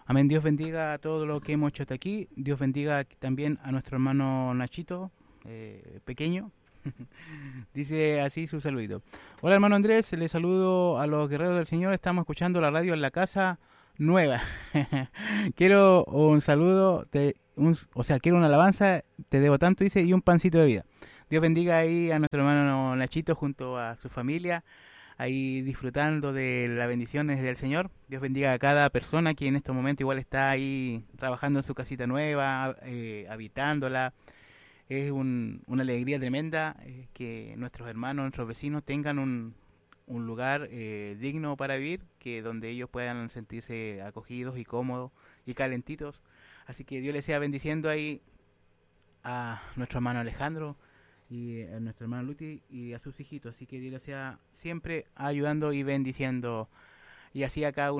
Amén. Dios bendiga a todo lo que hemos hecho hasta aquí. Dios bendiga también a nuestro hermano Nachito, pequeño. Dice así su saludito. Hola hermano Andrés, le saludo a los guerreros del Señor. Estamos escuchando la radio en la casa nueva. Quiero un saludo, quiero una alabanza, te debo tanto, dice, y un pancito de vida. Dios bendiga ahí a nuestro hermano Nachito junto a su familia, ahí disfrutando de las bendiciones del Señor. Dios bendiga a cada persona que en estos momentos igual está ahí trabajando en su casita nueva, habitándola. Es una alegría tremenda que nuestros hermanos, nuestros vecinos tengan un lugar digno para vivir, que donde ellos puedan sentirse acogidos y cómodos y calentitos. Así que Dios les sea bendiciendo ahí a nuestro hermano Alejandro y a nuestro hermano Luti y a sus hijitos. Así que Dios les sea siempre ayudando y bendiciendo. Y así a cada uno